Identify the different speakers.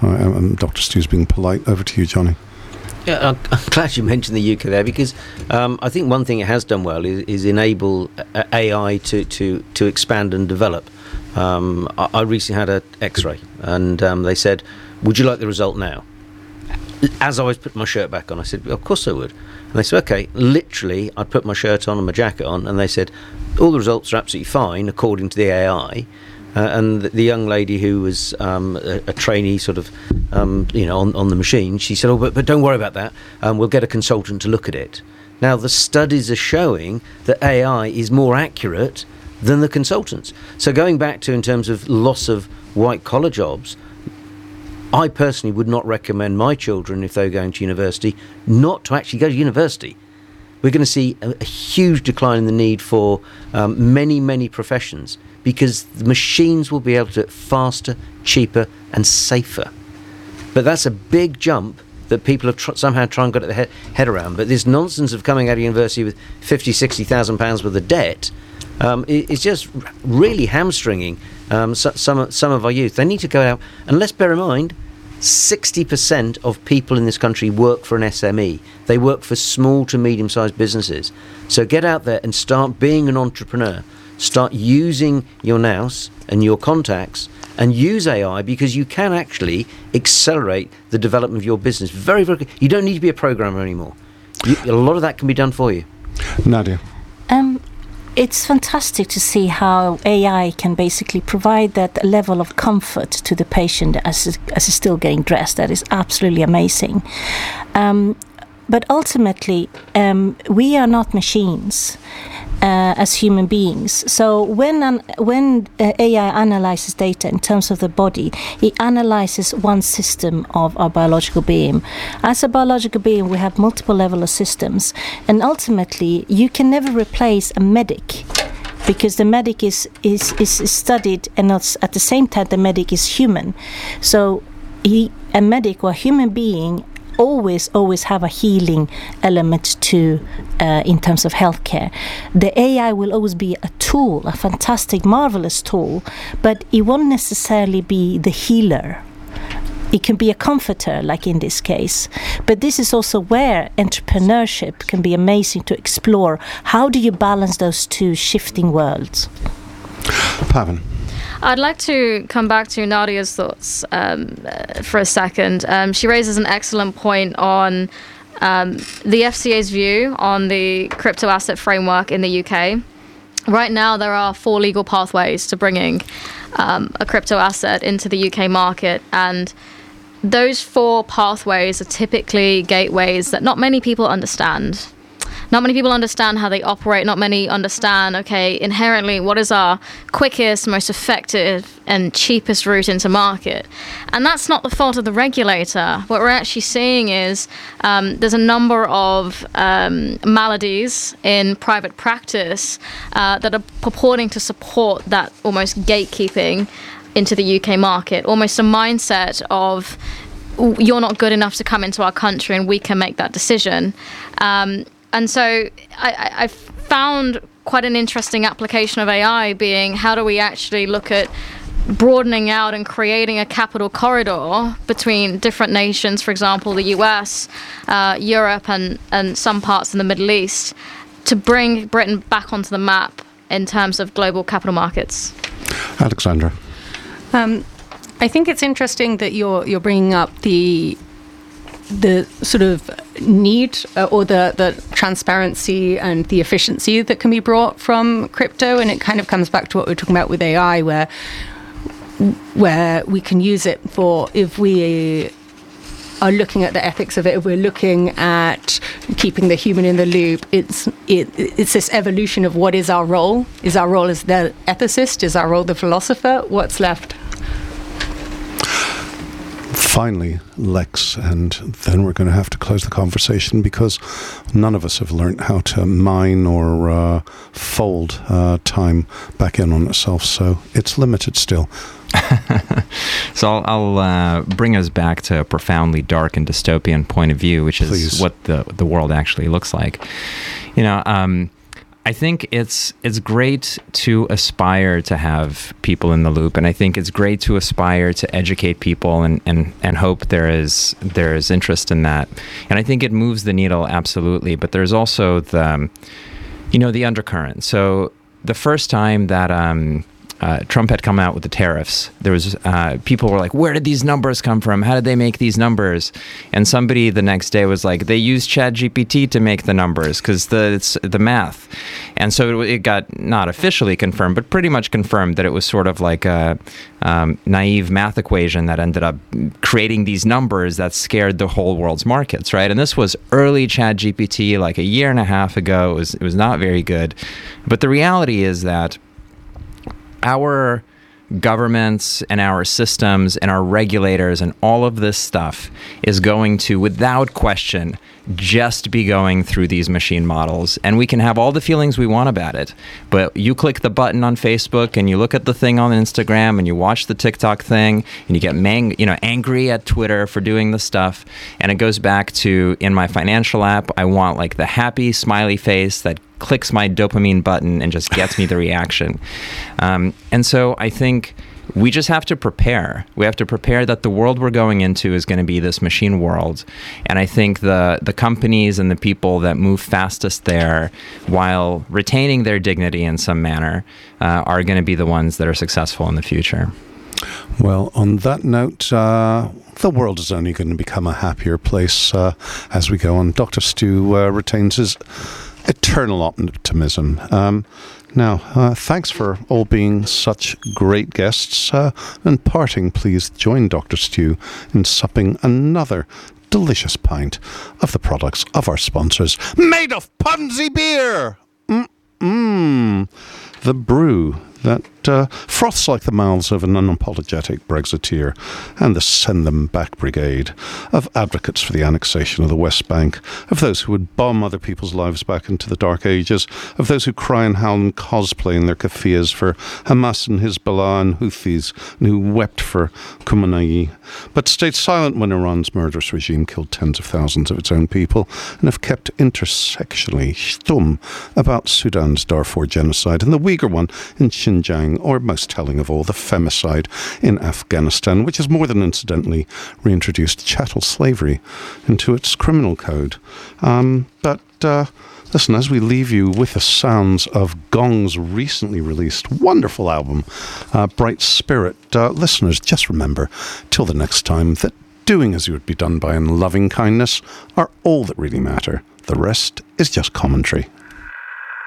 Speaker 1: Dr. Stu's being polite. Over to you, Johnny.
Speaker 2: Yeah, I'm glad you mentioned the UK there, because I think one thing it has done well is enable AI to expand and develop. I recently had an X-ray, and they said, "Would you like the result now?" As I was putting my shirt back on, I said, "Of course I would." And they said, "Okay." Literally, I put my shirt on and my jacket on, and they said, "All the results are absolutely fine according to the AI." And the young lady who was a trainee, sort of, on the machine, she said, "Oh, but don't worry about that. We'll get a consultant to look at it." Now, the studies are showing that AI is more accurate than the consultants. So going back to, in terms of loss of white-collar jobs, I personally would not recommend my children, if they're going to university, not to actually go to university. We're going to see a huge decline in the need for many, many professions, because the machines will be able to do it faster, cheaper and safer. But that's a big jump that people have somehow tried and got their head around. But this nonsense of coming out of university with £50,000-60,000 worth of debt is just really hamstringing some of our youth. They need to go out, and let's bear in mind, 60% of people in this country work for an SME. They work for small to medium-sized businesses. So get out there and start being an entrepreneur. Start using your nous and your contacts, and use AI, because you can actually accelerate the development of your business very, very quickly. You don't need to be a programmer anymore. A lot of that can be done for you.
Speaker 1: Nadia.
Speaker 3: It's fantastic to see how AI can basically provide that level of comfort to the patient as is still getting dressed. That is absolutely amazing. But ultimately, we are not machines as human beings. So when AI analyzes data in terms of the body, it analyzes one system of our biological being. As a biological being, we have multiple levels of systems, and ultimately, you can never replace a medic, because the medic is studied, and at the same time, the medic is human. So a medic or a human being always have a healing element to in terms of healthcare. The AI will always be a tool, a fantastic, marvelous tool, but it won't necessarily be the healer. It can be a comforter, like in this case. But this is also where entrepreneurship can be amazing to explore. How do you balance those two shifting worlds?
Speaker 1: Pavan.
Speaker 4: I'd like to come back to Nadia's thoughts for a second. She raises an excellent point on the FCA's view on the crypto asset framework in the UK. Right now, there are 4 legal pathways to bringing a crypto asset into the UK market, and those 4 pathways are typically gateways that not many people understand. Not many people understand how they operate. Not many understand, okay, inherently, what is our quickest, most effective and cheapest route into market? And that's not the fault of the regulator. What we're actually seeing is there's a number of maladies in private practice that are purporting to support that almost gatekeeping into the UK market, almost a mindset of, you're not good enough to come into our country and we can make that decision. And so I found quite an interesting application of AI being, how do we actually look at broadening out and creating a capital corridor between different nations, for example, the US, Europe, and some parts in the Middle East, to bring Britain back onto the map in terms of global capital markets.
Speaker 1: Alexandra.
Speaker 5: I think it's interesting that you're bringing up the sort of need or the transparency and the efficiency that can be brought from crypto, and it kind of comes back to what we were talking about with AI, where we can use it for, if we are looking at the ethics of it, if we're looking at keeping the human in the loop, it's this evolution of what is our role. Is our role as the ethicist? Is our role the philosopher? What's left?
Speaker 1: Finally, Lex, and then we're going to have to close the conversation, because none of us have learned how to mine or fold time back in on itself, so it's limited still.
Speaker 6: So I'll bring us back to a profoundly dark and dystopian point of view, which is what the world actually looks like. I think it's great to aspire to have people in the loop, and I think it's great to aspire to educate people and hope there is interest in that. And I think it moves the needle absolutely. But there's also the undercurrent. So the first time that Trump had come out with the tariffs, there was people were like, where did these numbers come from? How did they make these numbers? And somebody the next day was like, they used ChatGPT to make the numbers because it's the math. And so it got not officially confirmed, but pretty much confirmed that it was sort of like a naive math equation that ended up creating these numbers that scared the whole world's markets, right? And this was early ChatGPT, like a year and a half ago. It was not very good. But the reality is that our governments and our systems and our regulators and all of this stuff is going to, without question, just be going through these machine models. And we can have all the feelings we want about it, but you click the button on Facebook and you look at the thing on Instagram and you watch the TikTok thing and you get angry at Twitter for doing the stuff. And it goes back to, in my financial app, I want like the happy smiley face that clicks my dopamine button and just gets me the reaction. And so I think we just have to prepare. We have to prepare that the world we're going into is going to be this machine world. And I think the companies and the people that move fastest there while retaining their dignity in some manner are going to be the ones that are successful in the future.
Speaker 1: Well, on that note, the world is only going to become a happier place as we go on. Dr. Stu retains his eternal optimism. Now, thanks for all being such great guests. And parting, please join Dr. Stu in supping another delicious pint of the products of our sponsors, made of Ponzi beer. The brew that froths like the mouths of an unapologetic Brexiteer, and the Send Them Back Brigade of advocates for the annexation of the West Bank, of those who would bomb other people's lives back into the Dark Ages, of those who cry and howl and cosplay in their keffiyehs for Hamas and Hezbollah and Houthis, and who wept for Khamenei, but stayed silent when Iran's murderous regime killed tens of thousands of its own people, and have kept intersectionally stum about Sudan's Darfur genocide and the Uyghur one in Xinjiang, or most telling of all, the femicide in Afghanistan, which has more than incidentally reintroduced chattel slavery into its criminal code. But listen, as we leave you with the sounds of Gong's recently released wonderful album, Bright Spirit, listeners, just remember, till the next time, that doing as you would be done by in loving kindness are all that really matter. The rest is just commentary.